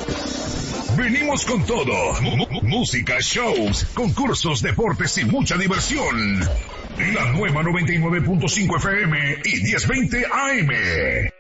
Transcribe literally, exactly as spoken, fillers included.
Venimos con todo. M- m- música, shows, concursos, deportes y mucha diversión. La nueva noventa y nueve punto cinco F M y diez veinte A M.